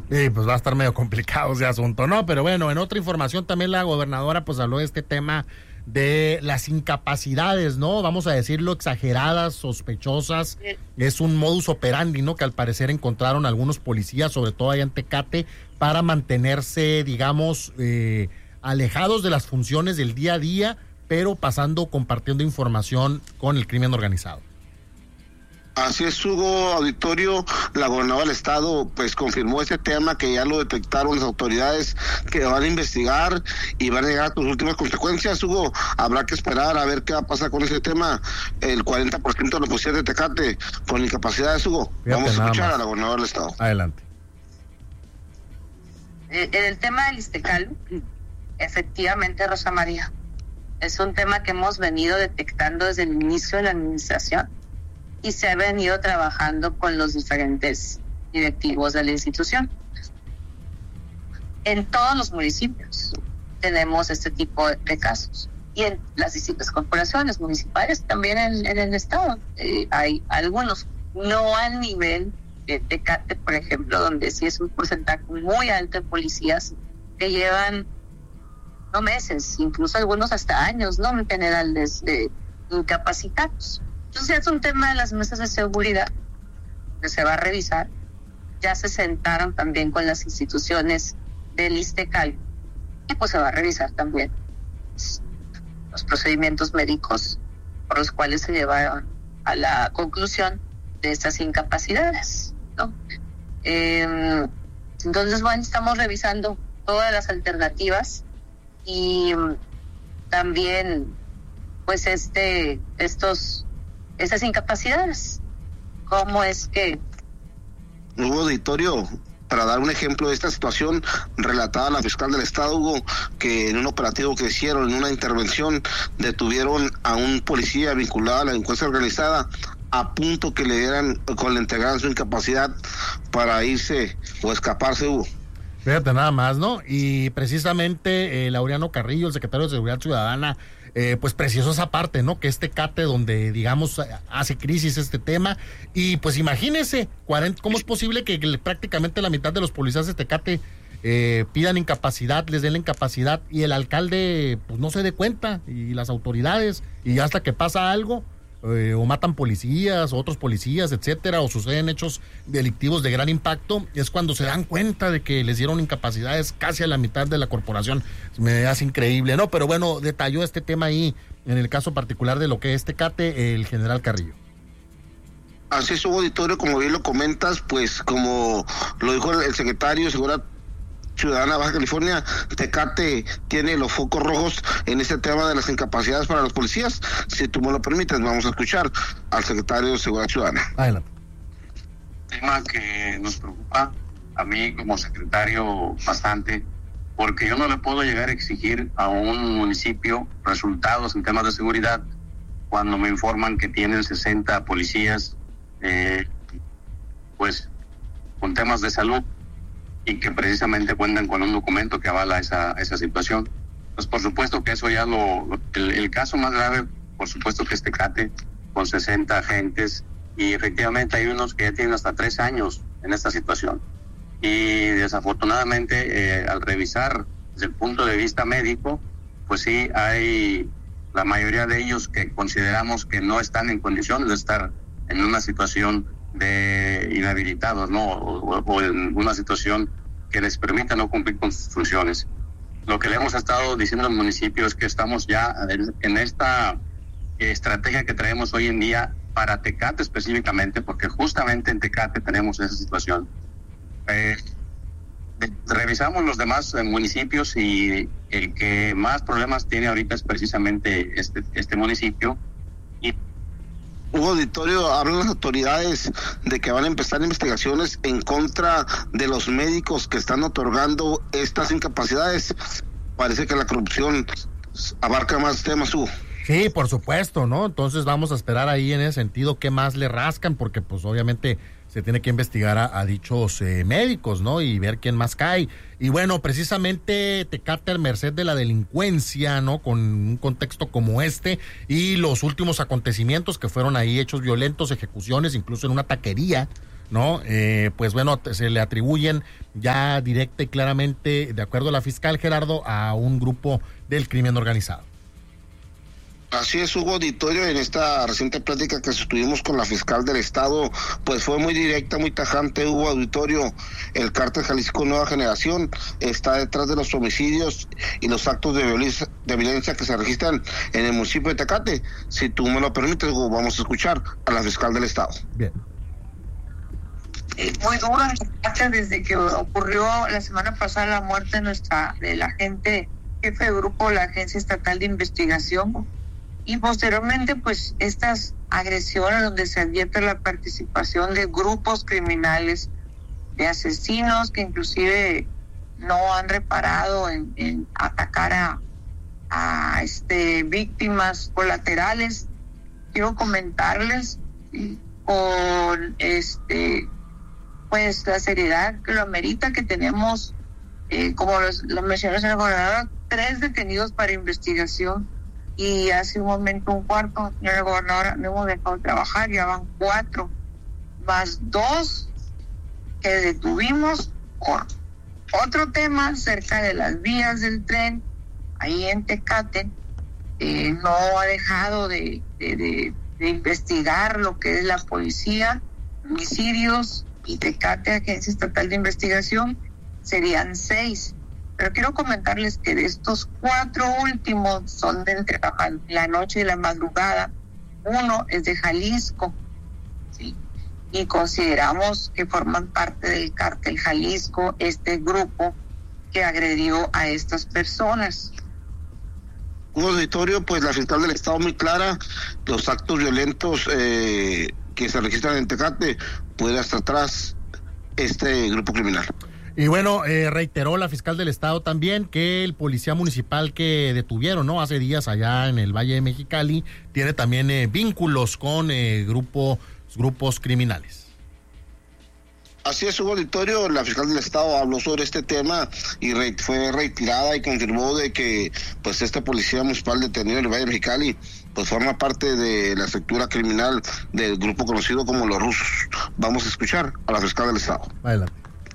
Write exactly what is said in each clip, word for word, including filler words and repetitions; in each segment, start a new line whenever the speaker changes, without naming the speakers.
Sí, pues va a estar medio complicado ese asunto, ¿no? Pero bueno, en otra información también la gobernadora pues habló de este tema de las incapacidades, ¿no? Vamos a decirlo, exageradas, sospechosas. Sí. Es un modus operandi, ¿no? Que al parecer encontraron algunos policías, sobre todo allá en Tecate, para mantenerse, digamos, eh, alejados de las funciones del día a día, pero pasando, compartiendo información con el crimen organizado.
Así es, Hugo, auditorio. La gobernadora del estado pues confirmó este tema, que ya lo detectaron las autoridades, que van a investigar y van a llegar a sus últimas consecuencias. Hugo, habrá que esperar a ver qué va a pasar con ese tema. El cuarenta por ciento de los policías de Tecate con incapacidades, Hugo. Fíjate, vamos a escuchar a la gobernadora del estado.
Adelante.
En el tema del Iztecalo, efectivamente, Rosa María, es un tema que hemos venido detectando desde el inicio de la administración y se ha venido trabajando con los diferentes directivos de la institución. En todos los municipios tenemos este tipo de casos, y en las distintas corporaciones municipales, también en, en el estado eh, hay algunos, no al nivel de Tecate, por ejemplo, donde sí es un porcentaje muy alto de policías que llevan no meses, incluso algunos hasta años, no en general, desde incapacitados. Entonces es un tema de las mesas de seguridad que se va a revisar. Ya se sentaron también con las instituciones del Iztecalo y pues se va a revisar también los procedimientos médicos por los cuales se llevaron a la conclusión de estas incapacidades, ¿no? Eh, entonces, bueno, estamos revisando todas las alternativas y también pues este estos esas incapacidades, cómo es que
Hugo, auditorio, para dar un ejemplo de esta situación relatada a la fiscal del estado, Hugo, que en un operativo que hicieron, en una intervención, detuvieron a un policía vinculado a la delincuencia organizada a punto que le dieran, con le entregaran su incapacidad para irse o escaparse, Hugo.
Fíjate nada más, ¿no? Y precisamente eh, Laureano Carrillo, el secretario de Seguridad Ciudadana, eh, pues precisó esa parte, ¿no? Que este Tecate donde, digamos, hace crisis este tema. Y pues imagínese, cuarenta, ¿cómo es posible que, que prácticamente la mitad de los policías de Tecate eh, pidan incapacidad, les den la incapacidad y el alcalde pues no se dé cuenta, y las autoridades, y hasta que pasa algo, Eh, o matan policías, o otros policías, etcétera, o suceden hechos delictivos de gran impacto, es cuando se dan cuenta de que les dieron incapacidades casi a la mitad de la corporación. Me hace increíble, ¿no? Pero bueno, detalló este tema ahí, en el caso particular de lo que es Tecate, el general Carrillo.
Así es, Hugo, auditorio, como bien lo comentas, pues como lo dijo el, el secretario de Seguridad Ciudadana Baja California, Tecate tiene los focos rojos en este tema de las incapacidades para los policías. Si tú me lo permites, vamos a escuchar al secretario de Seguridad Ciudadana.
Adelante.
Tema que nos preocupa a mí como secretario bastante, porque yo no le puedo llegar a exigir a un municipio resultados en temas de seguridad cuando me informan que tienen sesenta policías eh, pues con temas de salud, y que precisamente cuentan con un documento que avala esa esa situación. Pues por supuesto que eso ya lo... El, el caso más grave, por supuesto que es Tecate, con sesenta agentes, y efectivamente hay unos que ya tienen hasta tres años en esta situación. Y desafortunadamente, eh, al revisar desde el punto de vista médico, pues sí, hay la mayoría de ellos que consideramos que no están en condiciones de estar en una situación de inhabilitados, ¿no? O, o en una situación que les permita no cumplir con sus funciones. Lo que le hemos estado diciendo al municipio es que estamos ya en, en esta estrategia que traemos hoy en día para Tecate específicamente, porque justamente en Tecate tenemos esa situación. Eh, de, revisamos los demás eh, municipios, y el que más problemas tiene ahorita es precisamente este, este municipio. Y
Hugo, auditorio, hablan las autoridades de que van a empezar investigaciones en contra de los médicos que están otorgando estas incapacidades. Parece que la corrupción abarca más temas, Hugo.
Sí, por supuesto, ¿no? Entonces vamos a esperar ahí en ese sentido qué más le rascan, porque pues obviamente se tiene que investigar a, a dichos eh, médicos, ¿no? Y ver quién más cae. Y bueno, precisamente Tecate al merced de la delincuencia, ¿no? Con un contexto como este y los últimos acontecimientos que fueron ahí, hechos violentos, ejecuciones, incluso en una taquería, ¿no? Eh, pues bueno, se le atribuyen ya directa y claramente, de acuerdo a la fiscal Gerardo, a un grupo del crimen organizado.
Así es, Hugo Auditorio, en esta reciente plática que estuvimos con la fiscal del estado, pues fue muy directa, muy tajante, Hugo Auditorio. El cártel Jalisco Nueva Generación está detrás de los homicidios y los actos de violencia, de violencia que se registran en el municipio de Tecate. Si tú me lo permites, Hugo, vamos a escuchar a la fiscal del estado.
Bien.
Eh, muy duro en Tecate desde que ocurrió la semana pasada la muerte de nuestra, del agente jefe de grupo de la Agencia Estatal de Investigación. Y posteriormente, pues, estas agresiones donde se advierte la participación de grupos criminales, de asesinos que inclusive no han reparado en, en atacar a, a este, víctimas colaterales. Quiero comentarles, ¿sí?, con este, pues, la seriedad que lo amerita, que tenemos, eh, como los, lo mencionó el señor gobernador, tres detenidos para investigación. Y hace un momento un cuarto, señora gobernadora, no hemos dejado de trabajar, ya van cuatro, más dos que detuvimos por otro tema cerca de las vías del tren, ahí en Tecate. Eh, no ha dejado de, de, de, de investigar lo que es la policía, homicidios y Tecate, Agencia Estatal de Investigación, serían seis. Pero quiero comentarles que de estos cuatro últimos son de entre la noche y la madrugada. Uno es de Jalisco, ¿sí?, y consideramos que forman parte del cártel Jalisco, este grupo que agredió a estas personas.
Un auditorio, pues la fiscal del estado muy clara, los actos violentos eh, que se registran en Tecate, puede hasta atrás este grupo criminal.
Y bueno, eh, reiteró la fiscal del estado también que el policía municipal que detuvieron, ¿no?, hace días allá en el Valle de Mexicali, tiene también eh, vínculos con eh, grupo, grupos criminales.
Así es, Hugo Auditorio, la fiscal del estado habló sobre este tema y re, fue retirada y confirmó de que pues este policía municipal detenido en el Valle de Mexicali pues forma parte de la estructura criminal del grupo conocido como Los Rusos. Vamos a escuchar a la fiscal del estado.
Adelante.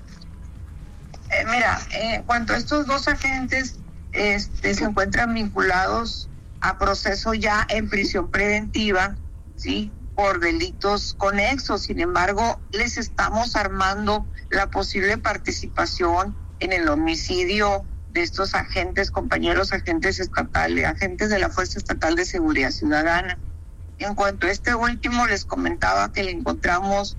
Eh, mira, en eh, cuanto a estos dos agentes este, se encuentran vinculados a proceso ya en prisión preventiva, ¿sí?, por delitos conexos. Sin embargo, les estamos armando la posible participación en el homicidio de estos agentes, compañeros agentes estatales, agentes de la Fuerza Estatal de Seguridad Ciudadana. En cuanto a este último, les comentaba que le encontramos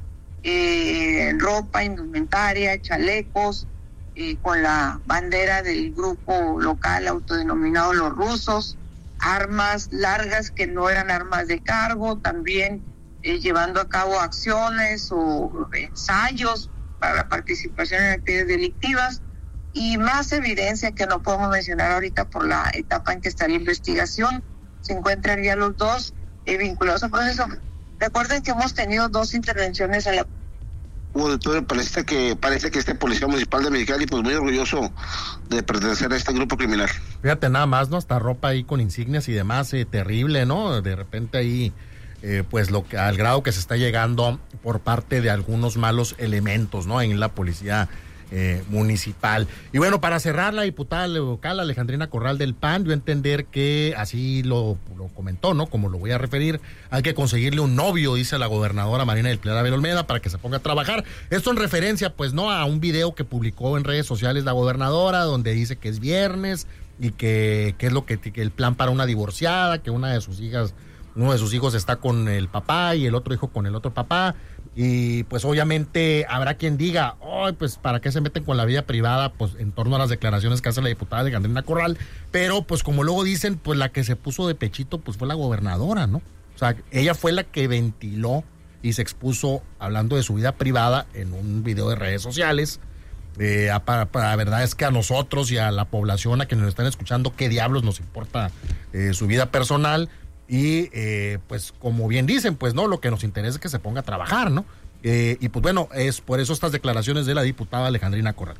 eh, ropa, indumentaria, chalecos, Eh, con la bandera del grupo local autodenominado Los Rusos, armas largas que no eran armas de cargo, también eh, llevando a cabo acciones o ensayos para la participación en actividades delictivas, y más evidencia que no podemos mencionar ahorita por la etapa en que está la investigación. Se encuentran ya los dos eh, vinculados al proceso. Recuerden que hemos tenido dos intervenciones en la
Auditorio, parece que parece que este policía municipal de Mexicali pues muy orgulloso de pertenecer a este grupo criminal.
Fíjate nada más, ¿no? Hasta ropa ahí con insignias y demás, eh, terrible, ¿no? De repente ahí, eh, pues lo que al grado que se está llegando por parte de algunos malos elementos, ¿no?, en la policía eh, municipal. Y bueno, para cerrar, la diputada local Alejandrina Corral del P A N dio a entender que, así lo, lo comentó, ¿no?, como lo voy a referir, hay que conseguirle un novio, dice la gobernadora Marina del Pilar Abel Olmeda, para que se ponga a trabajar. Esto en referencia, pues, no a un video que publicó en redes sociales la gobernadora, donde dice que es viernes y que, que es lo que, que el plan para una divorciada, que una de sus hijas, uno de sus hijos está con el papá y el otro hijo con el otro papá. Y pues obviamente habrá quien diga, oh, pues para qué se meten con la vida privada, pues en torno a las declaraciones que hace la diputada Alejandrina Corral, pero pues como luego dicen, pues la que se puso de pechito pues fue la gobernadora, ¿no? O sea, ella fue la que ventiló y se expuso hablando de su vida privada en un video de redes sociales. Eh, para, para, la verdad es que a nosotros y a la población, a quienes nos están escuchando, qué diablos nos importa eh, su vida personal. Y eh, pues como bien dicen, pues no, lo que nos interesa es que se ponga a trabajar, ¿no? Eh, y pues bueno, es por eso estas declaraciones de la diputada Alejandrina Corral.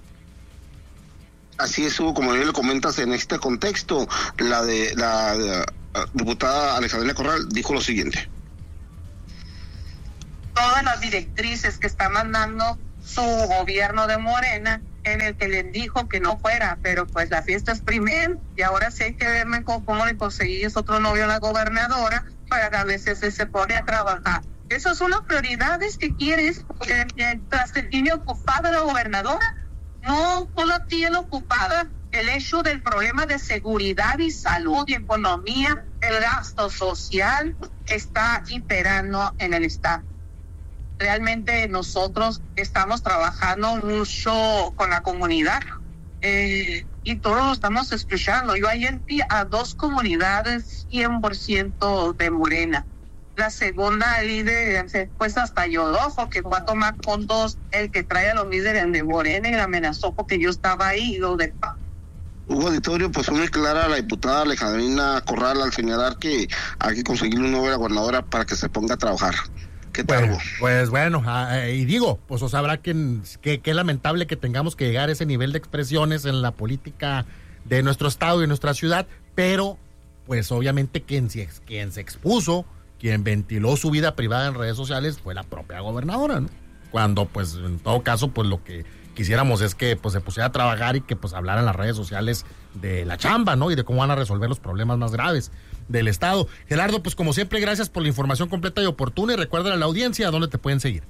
Así es, Hugo, como bien lo comentas, en este contexto, la de la, la diputada Alejandrina Corral dijo lo siguiente.
todas las directrices que está mandando su gobierno de Morena, en el que les dijo que no fuera, pero pues la fiesta es primero, y ahora sí hay que verme con cómo le conseguí otro novio a la gobernadora para a veces se pone a trabajar. Esas son las prioridades que quieres, eh, eh, tras que tiene ocupada la gobernadora. No, no la tiene ocupada. El hecho del problema de seguridad y salud y economía, el gasto social está imperando en el estado. Realmente nosotros estamos trabajando mucho con la comunidad eh, y todos lo estamos escuchando. Yo ayer vi a dos comunidades cien por ciento de Morena. La segunda líder, pues hasta Yodojo, que va a tomar con dos, el que trae a los líderes de Morena y la amenazó porque yo estaba ahí, lo de paz.
Hugo Auditorio, pues fue muy clara la diputada Alejandrina Corral al señalar que hay que conseguirle un nuevo a la gobernadora para que se ponga a trabajar. ¿Qué tal, Hugo?
Pues, pues bueno, ah, y digo, pues o sabrá que, que, que lamentable que tengamos que llegar a ese nivel de expresiones en la política de nuestro estado y de nuestra ciudad, pero pues obviamente quien, quien se expuso, quien ventiló su vida privada en redes sociales fue la propia gobernadora, ¿no? Cuando pues en todo caso pues lo que quisiéramos es que pues se pusiera a trabajar y que pues hablara en las redes sociales de la chamba, ¿no? Y de cómo van a resolver los problemas más graves del estado. Gerardo, pues como siempre, gracias por la información completa y oportuna, y recuerda a la audiencia a dónde te pueden seguir.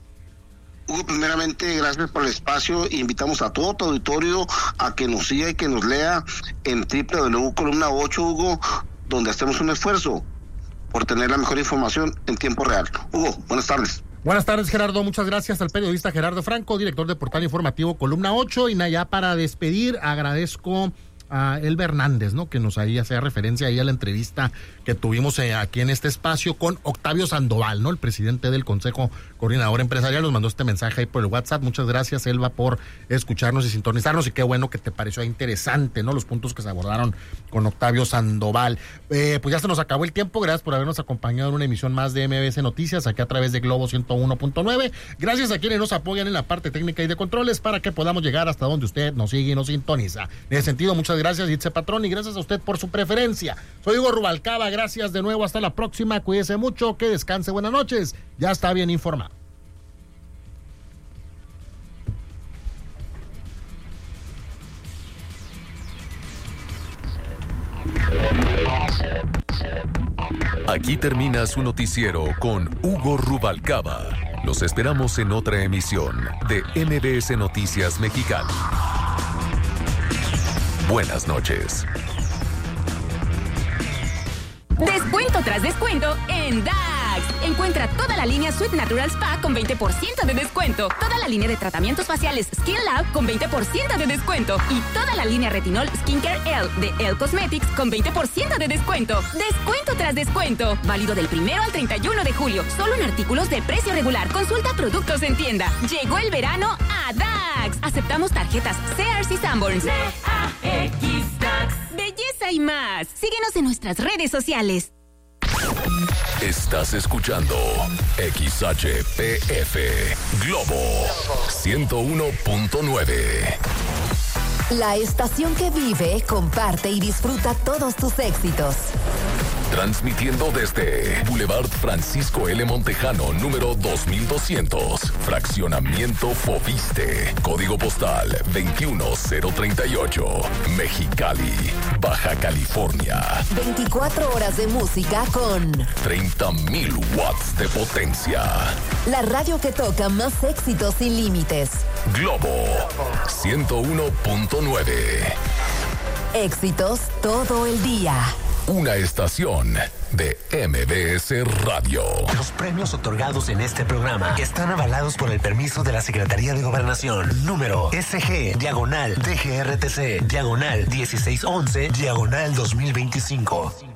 Hugo, primeramente, gracias por el espacio. Invitamos a todo tu auditorio a que nos siga y que nos lea en doble u doble u doble u punto columna ocho, Hugo, donde hacemos un esfuerzo por tener la mejor información en tiempo real. Hugo, buenas tardes.
Buenas tardes, Gerardo. Muchas gracias al periodista Gerardo Franco, director de portal informativo Columna ocho. Y ya para despedir, agradezco a Elba Hernández, ¿no? Que nos ahí hacía referencia ahí a la entrevista que tuvimos eh, aquí en este espacio con Octavio Sandoval, ¿no? El presidente del Consejo Coordinador Empresarial. Nos mandó este mensaje ahí por el WhatsApp. Muchas gracias, Elba, por escucharnos y sintonizarnos, y qué bueno que te pareció interesante, ¿no? Los puntos que se abordaron con Octavio Sandoval. Eh, pues ya se nos acabó el tiempo. Gracias por habernos acompañado en una emisión más de M B S Noticias, aquí a través de Globo ciento uno punto nueve. Gracias a quienes nos apoyan en la parte técnica y de controles para que podamos llegar hasta donde usted nos sigue y nos sintoniza. En ese sentido, muchas gracias, Itze Patrón, y gracias a usted por su preferencia. Soy Hugo Rubalcaba, gracias de nuevo, hasta la próxima, cuídese mucho, que descanse, buenas noches, ya está bien informado.
Aquí termina su noticiero con Hugo Rubalcaba. Los esperamos en otra emisión de M B S Noticias Mexicali. Buenas noches.
Descuento tras descuento en D A X. Encuentra toda la línea Sweet Natural Spa con veinte por ciento de descuento. Toda la línea de tratamientos faciales Skin Lab con veinte por ciento de descuento. Y toda la línea Retinol Skincare L de L Cosmetics con veinte por ciento de descuento. Descuento tras descuento. Válido del primero al treinta y uno de julio. Solo en artículos de precio regular. Consulta productos en tienda. Llegó el verano a D A X. Aceptamos tarjetas Sears y Sanborns. D A X D A X. Belleza y más. Síguenos en nuestras redes sociales.
Estás escuchando X H P F Globo ciento uno punto nueve.
La estación que vive, comparte y disfruta todos tus éxitos.
Transmitiendo desde Boulevard Francisco L. Montejano, número dos mil doscientos, Fraccionamiento Fobiste, Código Postal veintiuno cero treinta y ocho, Mexicali, Baja California.
veinticuatro horas de música con
treinta mil watts de potencia.
La radio que toca más éxitos sin límites.
Globo ciento uno punto nueve.
Éxitos todo el día.
Una estación de M B S Radio.
Los premios otorgados en este programa están avalados por el permiso de la Secretaría de Gobernación. Número S G, diagonal, D G R T C, diagonal dieciséis once, diagonal dos mil veinticinco.